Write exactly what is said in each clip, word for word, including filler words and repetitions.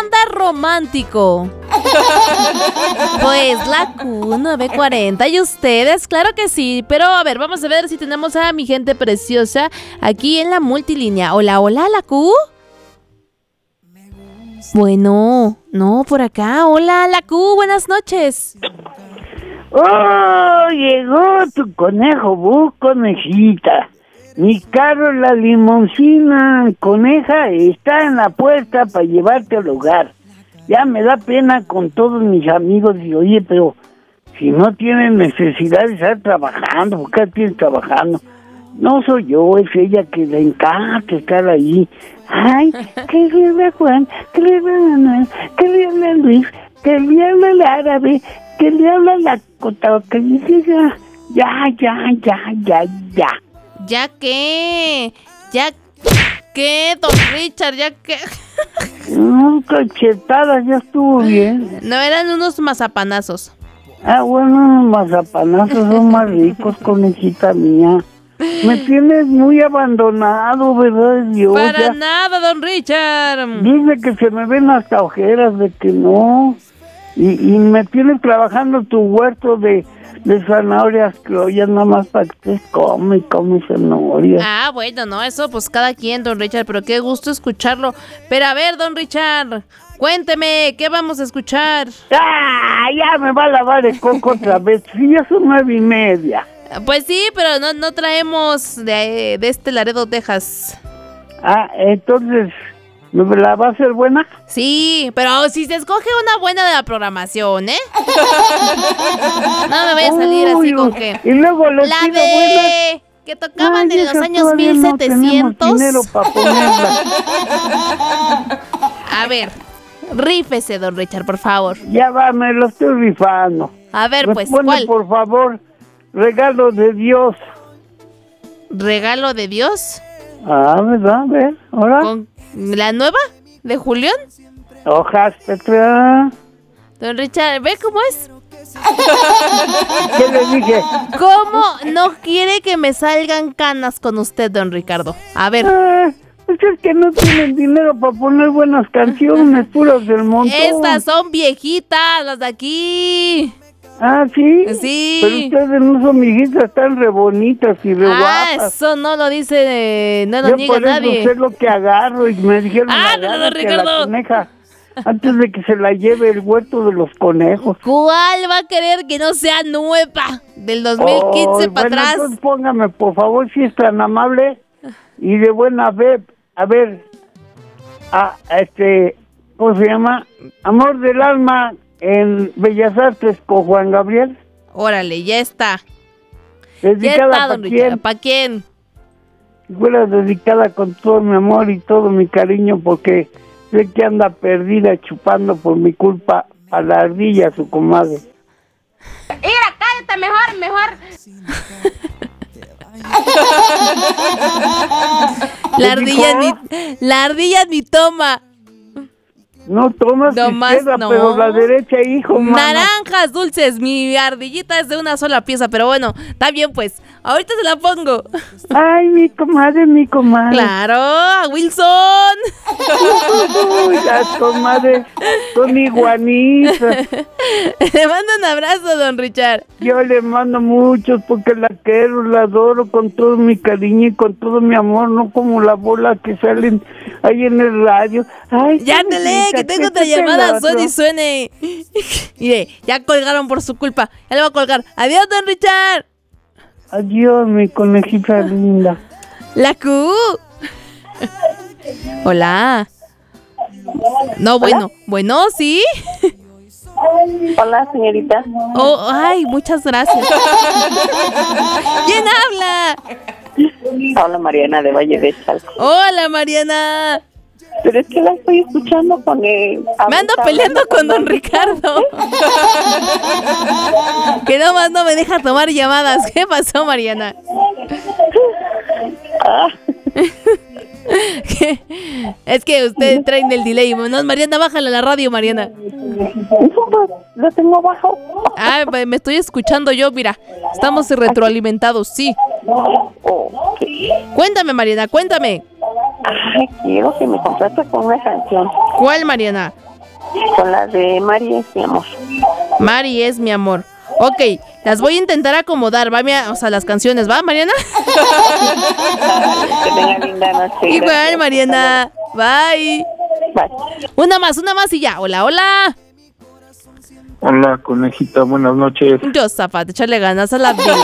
anda romántico? Pues la Q nueve cuarenta. ¿Y ustedes? Claro que sí. Pero a ver, vamos a ver si tenemos a mi gente preciosa aquí en la multilínea. Hola, hola, la Q. Bueno, no, por acá. Hola, la Q, buenas noches. ¡Oh! Llegó tu conejo, bu, conejita. Mi carro, la limoncina coneja, está en la puerta para llevarte al hogar. Ya me da pena con todos mis amigos. Y oye, pero si no tienen necesidad de estar trabajando, ¿por qué tienes trabajando? No soy yo, es ella que le encanta estar ahí. Ay, que le habla Juan, que le habla Manuel, que le habla Luis, que le habla el árabe, que le habla la cota, que dice ya, ya, ya, ya, ya, ya. ¿Ya qué? ¿Ya qué, don Richard? ¿Ya qué? No, cachetadas, ya estuvo bien. No, eran unos mazapanazos. Ah, bueno, los mazapanazos son más ricos, conejita mía. Me tienes muy abandonado, ¿verdad, Dios? Para Ya. nada, don Richard. Dice que se me ven hasta ojeras de que no. Y, y me tienes trabajando tu huerto de, de zanahorias criollas nada más para que te come y come zanahorias. Ah, bueno, no, eso pues cada quien, don Richard, pero qué gusto escucharlo. Pero a ver, don Richard, cuénteme, ¿qué vamos a escuchar? ¡Ah! Ya me va a lavar el coco otra vez. Sí, ya son nueve y media. Pues sí, pero no, no traemos de, de este Laredo, Texas. Ah, entonces, ¿me la va a hacer buena? Sí, pero si se escoge una buena de la programación, ¿eh? No me vaya a salir Uy, así con que... Y luego le La pido de... buenas. que tocaban Ay, en los esa años todavía mil no setecientos. tenemos dinero para ponerla. A ver, rífese, don Richard, por favor. Ya va, me lo estoy rifando. A ver, pues, Responde, ¿cuál? por favor, regalo de Dios. ¿Regalo de Dios? Ah, ¿verdad? A ver, ahora. ¿Con la nueva de Julián? Hojas, Petra. Don Richard, ¿ve cómo es? ¿Qué le dije? ¿Cómo no quiere que me salgan canas con usted, don Ricardo? A ver. Ah, pues es que no tienen dinero para poner buenas canciones, puras del montón. Estas son viejitas, las de aquí. Ah, ¿sí? Sí. Pero ustedes no son viejitas, están re bonitas y re Ah, guapas. eso no lo dice, no lo Yo niega por eso nadie. sé lo que agarro y me dijeron Ah, agárrate don a Ricardo. la coneja antes de que se la lleve el huerto de los conejos. ¿Cuál va a querer que no sea nueva? Del dos mil quince Oh, para bueno, atrás. entonces póngame, por favor, si es tan amable y de buena fe. A ver, a, a este, ¿cómo se llama? Amor del alma en Bellas Artes con Juan Gabriel. Órale, ya está. Ya Dedicada está, para don Richard. quién. ¿Para quién? Fuera dedicada con todo mi amor y todo mi cariño porque sé que anda perdida chupando por mi culpa a la ardilla, su comadre. Mira, cállate, mejor, mejor. La ardilla ni, la ardilla ni toma. No tomas No más, izquierda, no. pero la derecha, hijo, mano. Naranjas dulces, mi ardillita es de una sola pieza, pero bueno, está bien pues. Ahorita se la pongo. Ay, mi comadre, mi comadre. Claro, Wilson. Uy, las comadres son iguanitas. Le mando un abrazo, don Richard. Yo le mando muchos porque la quiero, la adoro con todo mi cariño y con todo mi amor, no como la bola que salen ahí en el radio. Ay, Ya te lee, que tengo otra llamada, suene y suene. Mire, ya colgaron por su culpa. Ya le voy a colgar. Adiós, don Richard. Adiós, mi conejita linda. La Q. Hola. No, bueno, bueno, sí. Hola, señorita. Oh, ay, muchas gracias. ¿Quién habla? Habla Mariana de Valle de Chalco. Hola, Mariana. Pero es que la estoy escuchando con el... Me ando peleando con don Ricardo. Que nomás no me deja tomar llamadas. ¿Qué pasó, Mariana? Ah. ¿Qué? Es que ustedes traen el delay. No, Mariana, bájale a la radio, Mariana. ¿Lo tengo bajo? Ah, me estoy escuchando yo, mira. Estamos retroalimentados, sí. Okay. Cuéntame, Mariana, cuéntame. Ay, quiero que me complace con una canción. ¿Cuál, Mariana? Con la de Mari es mi amor. Mari es mi amor. Ok, las voy a intentar acomodar, va, mi, o sea, las canciones, ¿va, Mariana? Que tenga linda noche. Igual, Gracias. Mariana. Bye. Bye. Una más, una más y ya. Hola, hola. Hola, conejita, buenas noches. Yosafat, échale ganas a la vida.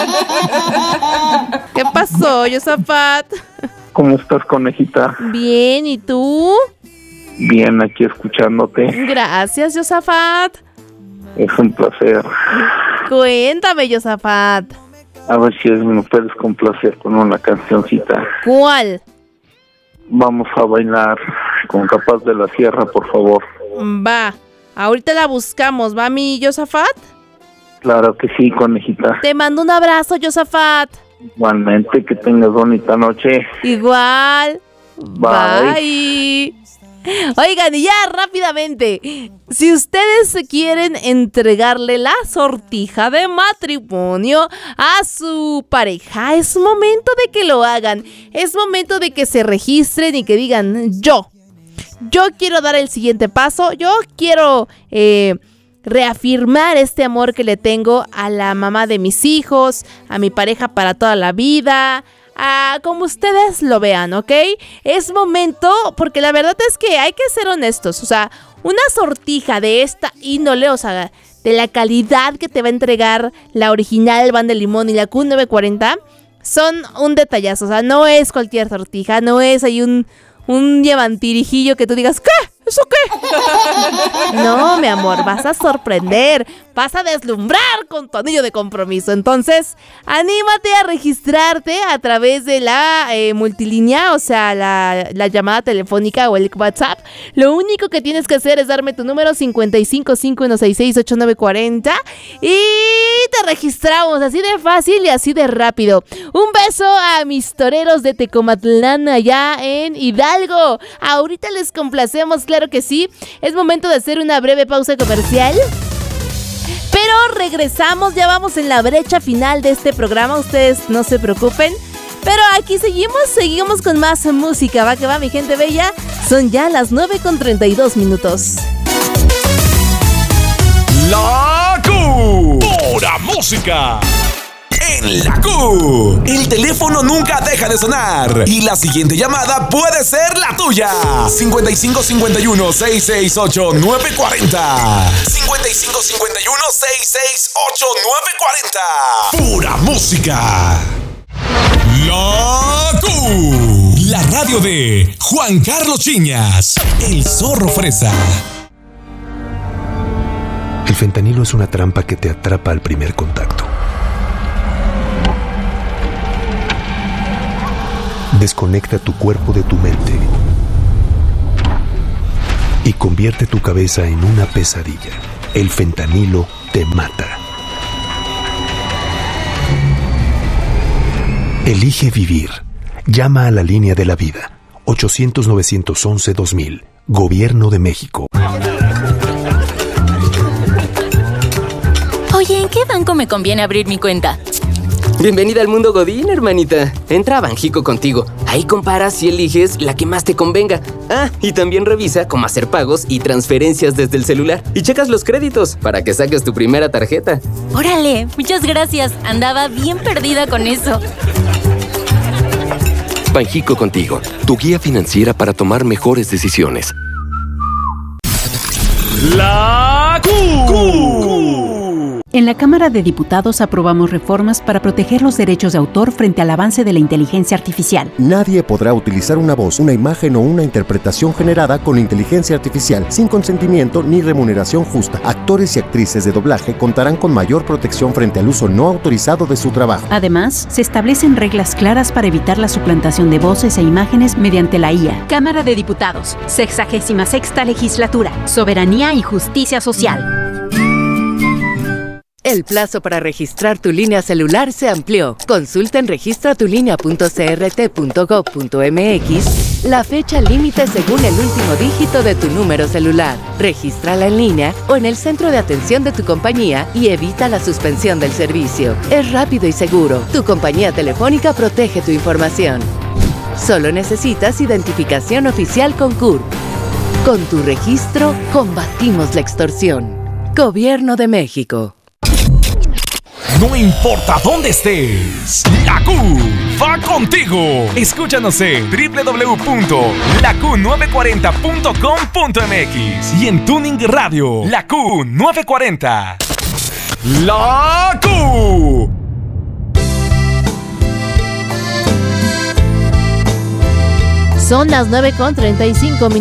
¿Qué pasó, Yosafat? ¿Cómo estás, conejita? Bien, ¿y tú? Bien, aquí escuchándote. Gracias, Yosafat. Es un placer. Cuéntame, Yosafat. A ver si me puedes complacer con una cancioncita. ¿Cuál? Vamos a bailar con Capaz de la Sierra, por favor. Va, ahorita la buscamos, ¿va, mi Yosafat? Claro que sí, conejita. Te mando un abrazo, Yosafat. Igualmente, que tengas bonita noche. Igual. Bye. Bye. Oigan, y ya rápidamente, si ustedes quieren entregarle la sortija de matrimonio a su pareja, es momento de que lo hagan. Es momento de que se registren y que digan, yo, yo quiero dar el siguiente paso, yo quiero eh, reafirmar este amor que le tengo a la mamá de mis hijos, a mi pareja para toda la vida, a como ustedes lo vean, ¿ok? Es momento, porque la verdad es que hay que ser honestos, o sea, una sortija de esta índole, o sea, de la calidad que te va a entregar la original Van de Limón y la Q novecientos cuarenta, son un detallazo, o sea, no es cualquier sortija, no es ahí un, un diamantirijillo que tú digas, ¿qué? ¿Eso qué? No, mi amor, vas a sorprender, vas a deslumbrar con tu anillo de compromiso. Entonces, anímate a registrarte a través de la eh, multilínea, o sea, la, la llamada telefónica o el WhatsApp. Lo único que tienes que hacer es darme tu número cincuenta y cinco, cinco uno seis seis, ocho nueve cuatro cero y te registramos así de fácil y así de rápido. Un beso a mis toreros de Tecomatlán allá en Hidalgo. Ahorita les complacemos, claro que sí. Es momento de hacer una breve pausa comercial. Pero regresamos, ya vamos en la brecha final de este programa, ustedes no se preocupen. Pero aquí seguimos, seguimos con más música, va que va mi gente bella. Son ya las nueve con treinta y dos minutos. La Q, pura música. En la Q, el teléfono nunca deja de sonar y la siguiente llamada puede ser la tuya. cincuenta y cinco cincuenta y uno, sesenta y seis, ochenta y nueve cuarenta. cincuenta y cinco cincuenta y uno, sesenta y seis, ochenta y nueve cuarenta. Pura música. La Q, la radio de Juan Carlos Chiñas, el zorro fresa. El fentanilo es una trampa que te atrapa al primer contacto. Desconecta tu cuerpo de tu mente y convierte tu cabeza en una pesadilla. El fentanilo te mata. Elige vivir. Llama a la línea de la vida. ochocientos, novecientos once, dos mil. Gobierno de México. Oye, ¿en qué banco me conviene abrir mi cuenta? Bienvenida al mundo Godín, hermanita. Entra a Banjico Contigo. Ahí comparas y eliges la que más te convenga. Ah, y también revisa cómo hacer pagos y transferencias desde el celular. Y checas los créditos para que saques tu primera tarjeta. Órale, muchas gracias. Andaba bien perdida con eso. Banjico Contigo, tu guía financiera para tomar mejores decisiones. La Q. En la Cámara de Diputados aprobamos reformas para proteger los derechos de autor frente al avance de la inteligencia artificial. Nadie podrá utilizar una voz, una imagen o una interpretación generada con inteligencia artificial sin consentimiento ni remuneración justa. Actores y actrices de doblaje contarán con mayor protección frente al uso no autorizado de su trabajo. Además, se establecen reglas claras para evitar la suplantación de voces e imágenes mediante la I A. Cámara de Diputados, sexagésima sexta legislatura, soberanía y justicia social. El plazo para registrar tu línea celular se amplió. Consulta en registra tu línea punto c r t punto gov punto m x la fecha límite según el último dígito de tu número celular. Regístrala en línea o en el centro de atención de tu compañía y evita la suspensión del servicio. Es rápido y seguro. Tu compañía telefónica protege tu información. Solo necesitas identificación oficial con C U R P. Con tu registro, combatimos la extorsión. Gobierno de México. No importa dónde estés, la Q va contigo. Escúchanos en doble u doble u doble u punto la q nueve cuarenta punto com punto m x y en Tuning Radio, la Q nueve cuarenta. La Q. Son las nueve con treinta y cinco minutos.